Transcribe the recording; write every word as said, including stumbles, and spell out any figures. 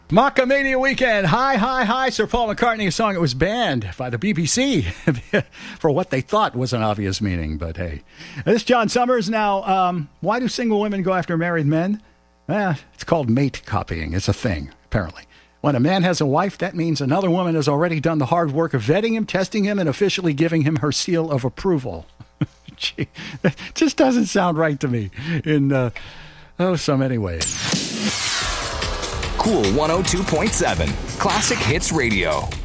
Macamania Weekend. Hi, hi, hi. Sir Paul McCartney, a song that was banned by the B B C for what they thought was an obvious meaning. But hey, this is John Summers. Now, um, why do single women go after married men? Eh, it's called mate copying. It's a thing, apparently. When a man has a wife, that means another woman has already done the hard work of vetting him, testing him, and officially giving him her seal of approval. Gee, that just doesn't sound right to me in, uh, oh, so many ways. Cool one oh two point seven, Classic Hits Radio.